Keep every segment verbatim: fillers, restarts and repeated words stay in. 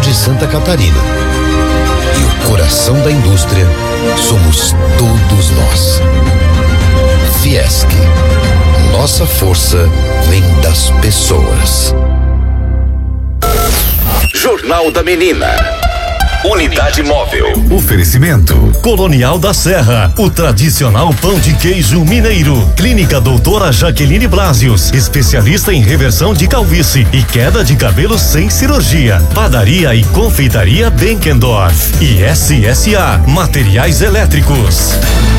de Santa Catarina. E o coração da indústria somos todos nós. Fiesc. Nossa força vem das pessoas. Jornal da Menina. Unidade Móvel. Oferecimento Colonial da Serra, o tradicional pão de queijo mineiro. Clínica Doutora Jaqueline Blasius, especialista em reversão de calvície e queda de cabelo sem cirurgia. Padaria e confeitaria Benkendorf e S S A Materiais Elétricos.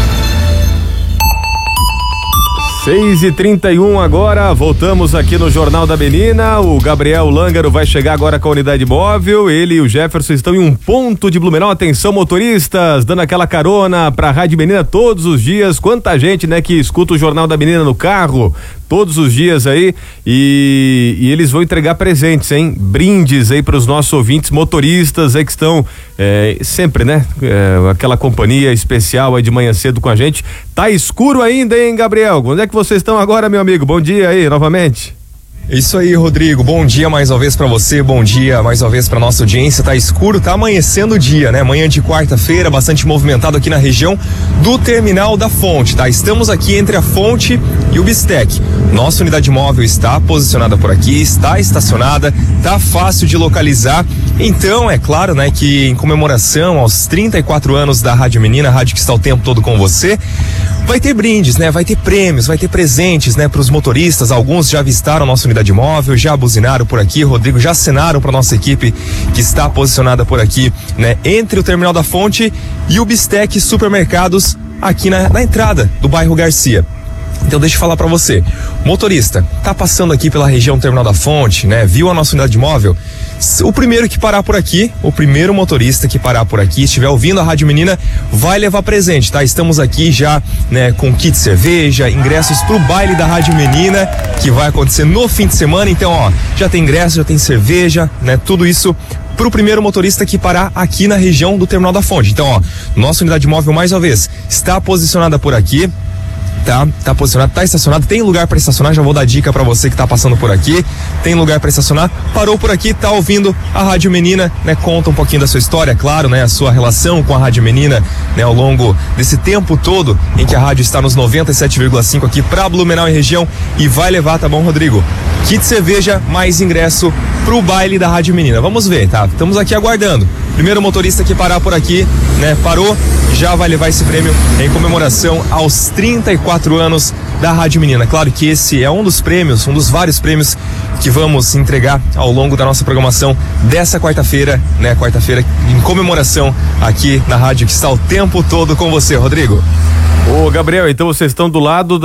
seis e trinta e um agora, voltamos aqui no Jornal da Menina. O Gabriel Lângaro vai chegar agora com a unidade móvel. Ele e o Jefferson estão em um ponto de Blumenau. Atenção, motoristas, dando aquela carona pra Rádio Menina todos os dias. Quanta gente, né, que escuta o Jornal da Menina no carro todos os dias aí, e, e eles vão entregar presentes, hein? Brindes aí pros nossos ouvintes motoristas aí que estão é, sempre, né? É, aquela companhia especial aí de manhã cedo com a gente. Tá escuro ainda, hein, Gabriel? Onde é que vocês estão agora, meu amigo? Bom dia aí, novamente. Isso aí, Rodrigo, bom dia mais uma vez pra você, bom dia mais uma vez pra nossa audiência. Tá escuro, tá amanhecendo o dia, né? Manhã de quarta-feira, bastante movimentado aqui na região do Terminal da Fonte, tá? Estamos aqui entre a Fonte e o Bistec. Nossa unidade móvel está posicionada por aqui, está estacionada, tá fácil de localizar. Então, é claro, né, que em comemoração aos trinta e quatro anos da Rádio Menina, a rádio que está o tempo todo com você, vai ter brindes, né? Vai ter prêmios, vai ter presentes, né, pros motoristas. Alguns já avistaram a nossa unidade móvel, já buzinaram por aqui, Rodrigo, já assinaram para nossa equipe que está posicionada por aqui, né, entre o Terminal da Fonte e o Bistec Supermercados, aqui na, na entrada do bairro Garcia. Então deixa eu falar para você, motorista, tá passando aqui pela região do Terminal da Fonte, né, viu a nossa unidade móvel? O primeiro que parar por aqui, o primeiro motorista que parar por aqui, estiver ouvindo a Rádio Menina, vai levar presente, tá? Estamos aqui já, né, com kit cerveja, ingressos pro baile da Rádio Menina, que vai acontecer no fim de semana. Então, ó, já tem ingresso, já tem cerveja, né? Tudo isso pro primeiro motorista que parar aqui na região do Terminal da Fonte. Então, ó, nossa unidade móvel, mais uma vez, está posicionada por aqui. Tá, tá posicionado, tá estacionado, tem lugar para estacionar, já vou dar dica para você que tá passando por aqui, tem lugar para estacionar, parou por aqui, tá ouvindo a Rádio Menina, né, conta um pouquinho da sua história, claro, né, a sua relação com a Rádio Menina, né, ao longo desse tempo todo em que a rádio está nos noventa e sete vírgula cinco aqui pra Blumenau e região, e vai levar, tá bom, Rodrigo? Kit cerveja, mais ingresso pro baile da Rádio Menina, vamos ver, tá? Estamos aqui aguardando, primeiro motorista que parar por aqui, né, parou, já vai levar esse prêmio em comemoração aos trinta e quatro anos da Rádio Menina. Claro que esse é um dos prêmios, um dos vários prêmios que vamos entregar ao longo da nossa programação dessa quarta-feira, né? Quarta-feira em comemoração aqui na rádio que está o tempo todo com você, Rodrigo. Ô, Gabriel, então vocês estão do lado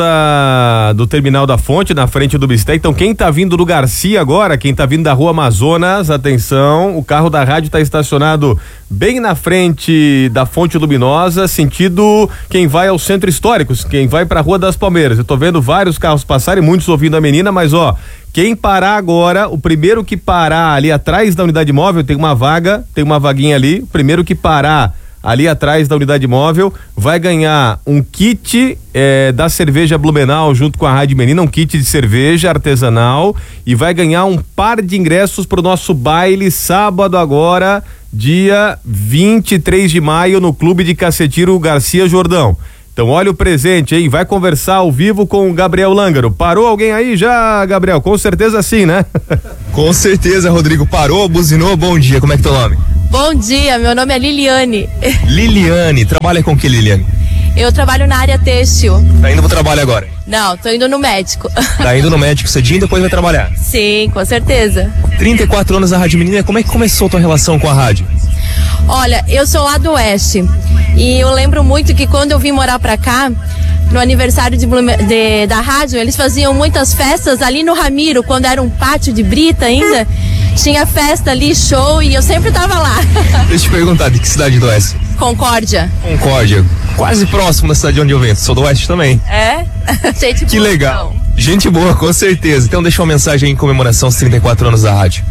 da do Terminal da Fonte, na frente do Bistec. Então quem tá vindo do Garcia agora, quem tá vindo da Rua Amazonas, atenção, o carro da rádio tá estacionado bem na frente da Fonte Luminosa, sentido quem vai ao Centro Histórico, quem vai pra Rua das Palmeiras. Eu tô vendo vários carros passarem, muitos ouvindo a menina, mas ó, quem parar agora, o primeiro que parar ali atrás da unidade móvel, tem uma vaga, tem uma vaguinha ali, o primeiro que parar ali atrás da unidade móvel vai ganhar um kit é, da cerveja Blumenau junto com a Rádio Menina, um kit de cerveja artesanal, e vai ganhar um par de ingressos pro nosso baile sábado agora, dia vinte e três de maio, no Clube de Cacetiro Garcia Jordão. Então olha o presente, hein? Vai conversar ao vivo com o Gabriel Lângaro. Parou alguém aí já, Gabriel? Com certeza sim, né? Com certeza, Rodrigo. Parou, buzinou, bom dia. Como é que é teu nome? Bom dia, meu nome é Liliane. Liliane, trabalha com o que, Liliane? Eu trabalho na área têxtil. Tá indo pro trabalho agora? Não, tô indo no médico. Tá indo no médico cedinho e depois vai trabalhar? Sim, com certeza. trinta e quatro anos da Rádio Menina, como é que começou a tua relação com a rádio? Olha, eu sou lá do Oeste e eu lembro muito que quando eu vim morar pra cá, no aniversário de, Blume, de da rádio, eles faziam muitas festas ali no Ramiro, quando era um pátio de brita ainda, tinha festa ali, show, e eu sempre tava lá. Deixa eu te perguntar, de que cidade do Oeste? Concórdia. Concórdia, quase próximo da cidade onde eu venho, sou do Oeste também. É? Gente que boa, legal. Então. Gente boa, com certeza. Então deixa uma mensagem em comemoração aos trinta e quatro anos da rádio.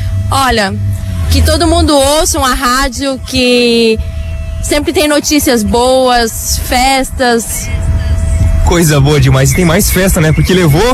Olha, que todo mundo ouça a rádio, que sempre tem notícias boas, festas. Coisa boa demais. E tem mais festa, né? Porque levou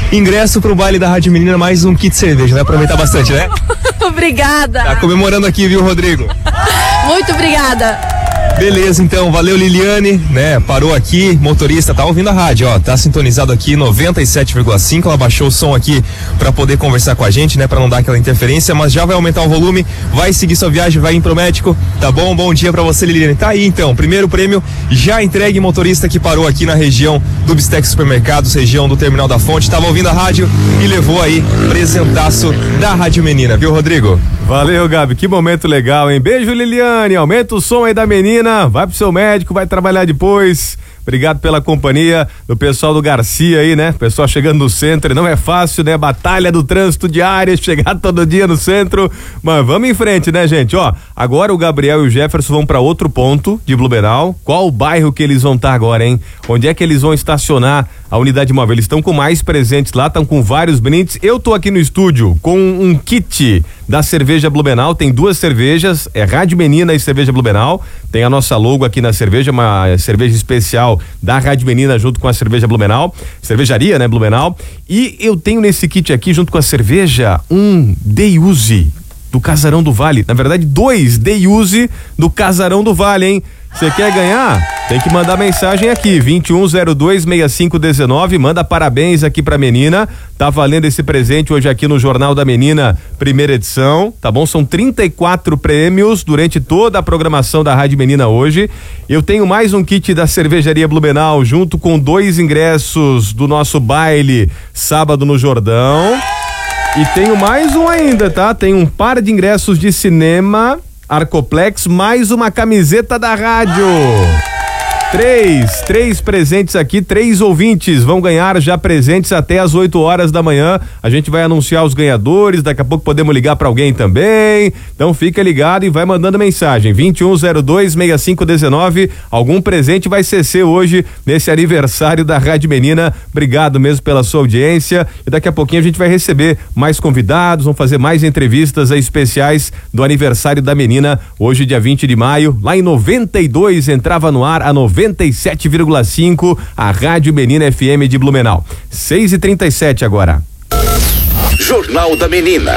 ingresso pro baile da Rádio Menina, mais um kit de cerveja. Vai aproveitar bastante, né? Obrigada. Tá comemorando aqui, viu, Rodrigo? Muito obrigada. Beleza, então, valeu, Liliane, né, parou aqui, motorista, tá ouvindo a rádio, ó, tá sintonizado aqui noventa e sete vírgula cinco, ela baixou o som aqui pra poder conversar com a gente, né, pra não dar aquela interferência, mas já vai aumentar o volume, vai seguir sua viagem, vai ir pro médico, tá bom? Bom dia pra você, Liliane. Tá aí, então, primeiro prêmio já entregue, motorista que parou aqui na região do Bistec Supermercados, região do Terminal da Fonte, tava ouvindo a rádio e levou aí presentaço da Rádio Menina, viu, Rodrigo? Valeu, Gabi, que momento legal, hein? Beijo, Liliane, aumenta o som aí da menina, vai pro seu médico, vai trabalhar depois. Obrigado pela companhia do pessoal do Garcia aí, né? Pessoal chegando no centro, não é fácil, né? Batalha do trânsito diária, chegar todo dia no centro, mas vamos em frente, né, gente? Ó, agora o Gabriel e o Jefferson vão para outro ponto de Blumenau. Qual o bairro que eles vão estar tá agora, hein? Onde é que eles vão estacionar a unidade móvel? Eles estão com mais presentes lá, estão com vários brindes. Eu tô aqui no estúdio com um kit da cerveja Blumenau, tem duas cervejas, é Rádio Menina e cerveja Blumenau, tem a nossa logo aqui na cerveja, uma cerveja especial da Rádio Menina junto com a cerveja Blumenau, cervejaria, né, Blumenau, e eu tenho nesse kit aqui junto com a cerveja um Day Use do Casarão do Vale, na verdade dois Day Use do Casarão do Vale, hein? Você quer ganhar? Tem que mandar mensagem aqui, vinte e um zero dois, sessenta e cinco dezenove, manda parabéns aqui pra menina, tá valendo esse presente hoje aqui no Jornal da Menina, primeira edição, tá bom? São trinta e quatro prêmios durante toda a programação da Rádio Menina hoje. Eu tenho mais um kit da Cervejaria Blumenau, junto com dois ingressos do nosso baile sábado no Jordão. E tenho mais um ainda, tá? Tem um par de ingressos de cinema Arcoplex, mais uma camiseta da rádio. Três, três presentes aqui, três ouvintes vão ganhar já presentes até às oito horas da manhã. A gente vai anunciar os ganhadores, daqui a pouco podemos ligar para alguém também. Então fica ligado e vai mandando mensagem. vinte e um zero dois, sessenta e cinco dezenove. Algum presente vai ser seu hoje nesse aniversário da Rádio Menina. Obrigado mesmo pela sua audiência. E daqui a pouquinho a gente vai receber mais convidados, vamos fazer mais entrevistas especiais do aniversário da Menina, hoje dia vinte de maio, lá em noventa e dois, entrava no ar a noventa e sete vírgula cinco, a Rádio Menina F M de Blumenau. seis e trinta e sete agora. Jornal da Menina.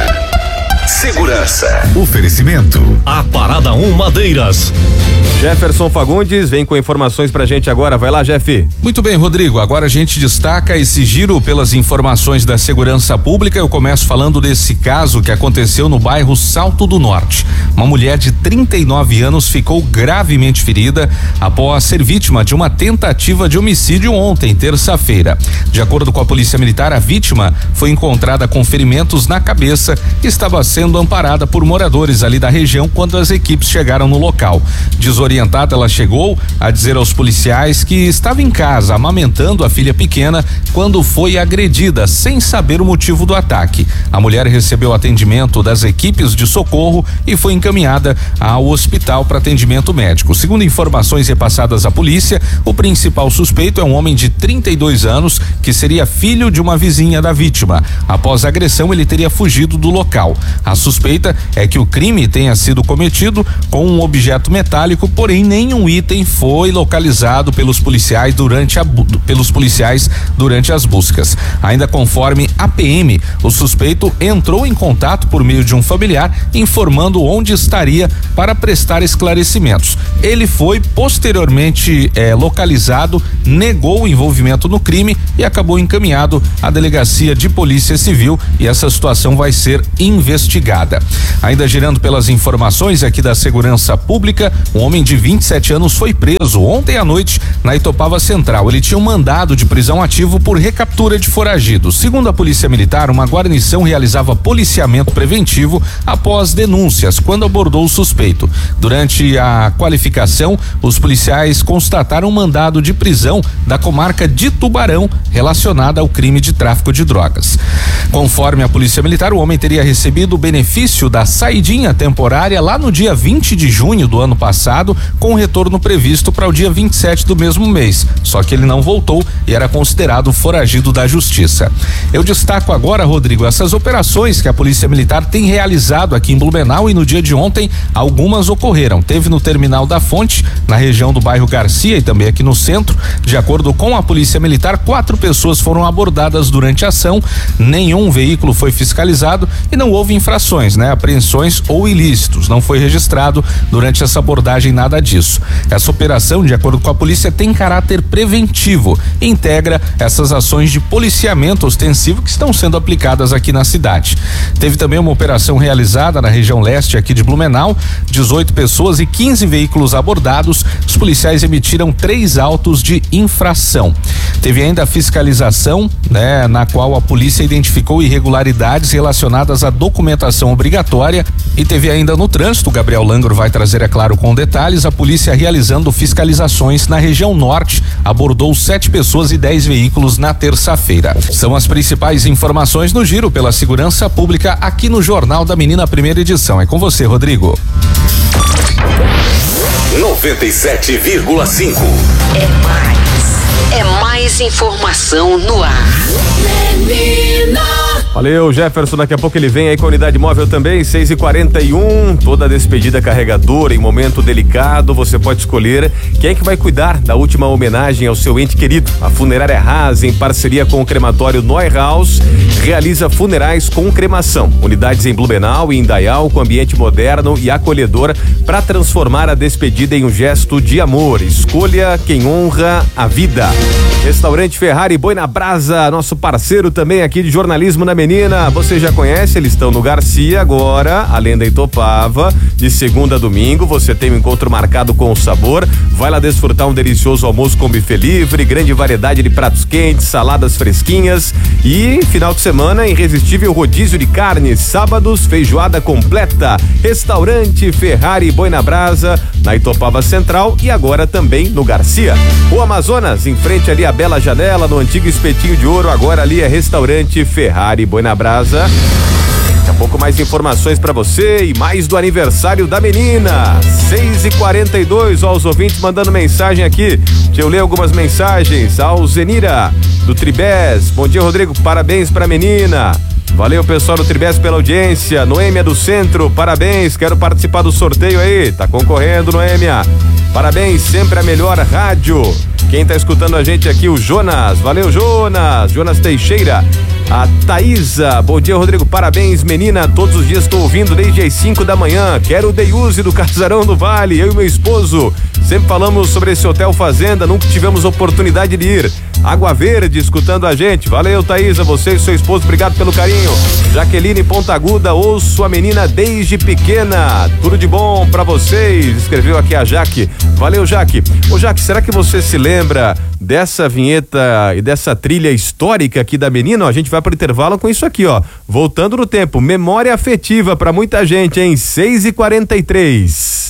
Segurança. Oferecimento. A Parada um Madeiras. Jefferson Fagundes vem com informações pra gente agora. Vai lá, Jeff. Muito bem, Rodrigo. Agora a gente destaca esse giro pelas informações da segurança pública. Eu começo falando desse caso que aconteceu no bairro Salto do Norte. Uma mulher de trinta e nove anos ficou gravemente ferida após ser vítima de uma tentativa de homicídio ontem, terça-feira. De acordo com a Polícia Militar, a vítima foi encontrada com ferimentos na cabeça e estava sendo amparada por moradores ali da região quando as equipes chegaram no local. Desorientada, ela chegou a dizer aos policiais que estava em casa amamentando a filha pequena quando foi agredida, sem saber o motivo do ataque. A mulher recebeu atendimento das equipes de socorro e foi encaminhada ao hospital para atendimento médico. Segundo informações repassadas à polícia, o principal suspeito é um homem de trinta e dois anos que seria filho de uma vizinha da vítima. Após a agressão, ele teria fugido do local. A suspeita é que o crime tenha sido cometido com um objeto metálico, porém nenhum item foi localizado pelos policiais durante a pelos policiais durante as buscas. Ainda conforme a P M, o suspeito entrou em contato por meio de um familiar informando onde estaria para prestar esclarecimentos. Ele foi posteriormente eh, localizado, negou o envolvimento no crime e acabou encaminhado à delegacia de polícia civil, e essa situação vai ser investigada. Ainda girando pelas informações aqui da segurança pública, um homem de vinte e sete anos foi preso ontem à noite na Itopava Central. Ele tinha um mandado de prisão ativo por recaptura de foragidos. Segundo a Polícia Militar, uma guarnição realizava policiamento preventivo após denúncias quando abordou o suspeito. Durante a qualificação, os policiais constataram um mandado de prisão da comarca de Tubarão relacionada ao crime de tráfico de drogas. Conforme a Polícia Militar, o homem teria recebido o benefício da saidinha temporária lá no dia vinte de junho do ano passado, com o retorno previsto para o dia vinte e sete do mesmo mês. Só que ele não voltou e era considerado foragido da justiça. Eu destaco agora, Rodrigo, essas operações que a Polícia Militar tem realizado aqui em Blumenau, e no dia de ontem algumas ocorreram. Teve no terminal da Fonte, na região do bairro Garcia, e também aqui no centro. De acordo com a Polícia Militar, quatro pessoas foram abordadas durante a ação, nenhum veículo foi fiscalizado e não houve infrações, né? Apreensões ou ilícitos. Não foi registrado durante essa abordagem nada disso. Essa operação, de acordo com a polícia, tem caráter preventivo e integra essas ações de policiamento ostensivo que estão sendo aplicadas aqui na cidade. Teve também uma operação realizada na região leste aqui de Blumenau, dezoito pessoas e quinze veículos abordados. Os policiais emitiram três autos de infração. Teve ainda a fiscalização, né, na qual a polícia identificou irregularidades relacionadas à documentação obrigatória, e teve ainda no trânsito, o Gabriel Langro vai trazer, é claro, com detalhes, a polícia realizando fiscalizações na região norte, abordou sete pessoas e dez veículos na terça-feira. São as principais informações no Giro pela Segurança Pública aqui no Jornal da Menina, primeira edição. É com você, Rodrigo. noventa e sete vírgula cinco. É mais. É mais informação no ar. Menina. Valeu, Jefferson. Daqui a pouco ele vem aí com a unidade móvel também, seis e quarenta e um. Toda despedida carregadora em momento delicado. Você pode escolher quem é que vai cuidar da última homenagem ao seu ente querido. A Funerária Haas, em parceria com o crematório Neuhaus, realiza funerais com cremação. Unidades em Blumenau e Indaial, com ambiente moderno e acolhedor para transformar a despedida em um gesto de amor. Escolha quem honra a vida. Restaurante Ferrari Boi na Brasa, nosso parceiro também aqui de jornalismo na Menina. Você já conhece, eles estão no Garcia agora, além da Itopava. De segunda a domingo, você tem um encontro marcado com o sabor. Vai lá desfrutar um delicioso almoço com buffet livre, grande variedade de pratos quentes, saladas fresquinhas e final de semana, irresistível rodízio de carne. Sábados, feijoada completa. Restaurante Ferrari Boi na Brasa, na Itopava Central e agora também no Garcia. O Amazonas, em frente ali a Bela Janela, no antigo Espetinho de Ouro, agora ali é Restaurante Ferrari Boi na Brasa. Daqui a pouco mais informações pra você e mais do aniversário da menina. seis e quarenta e dois, ó, os ouvintes mandando mensagem aqui. Deixa eu ler algumas mensagens. Ao Zenira, do Tribés. Bom dia, Rodrigo. Parabéns pra menina. Valeu, pessoal do Tribés, pela audiência. Noêmia do Centro, parabéns. Quero participar do sorteio aí. Tá concorrendo, Noêmia. Parabéns, sempre a melhor rádio. Quem tá escutando a gente aqui, o Jonas. Valeu, Jonas. Jonas Teixeira. A Thaísa, bom dia, Rodrigo, parabéns, menina, todos os dias estou ouvindo desde as cinco da manhã, quero o Deiuse do Casarão do Vale, eu e meu esposo, sempre falamos sobre esse hotel fazenda, nunca tivemos oportunidade de ir. Água Verde, escutando a gente, valeu, Thaísa, você e seu esposo, obrigado pelo carinho. Jaqueline Ponta Aguda, ouço a menina desde pequena, tudo de bom pra vocês, escreveu aqui a Jaque, valeu, Jaque. Ô, Jaque, será que você se lembra dessa vinheta e dessa trilha histórica aqui da menina? Ó, a gente vai para o intervalo com isso aqui, ó. Voltando no tempo, memória afetiva para muita gente, hein? seis e quarenta e três.